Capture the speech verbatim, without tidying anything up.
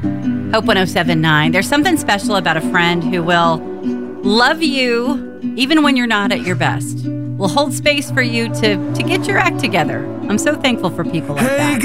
Hope one oh seven point nine. There's something special about a friend who will love you even when you're not at your best. Will hold space for you to, to get your act together. I'm so thankful for people like that.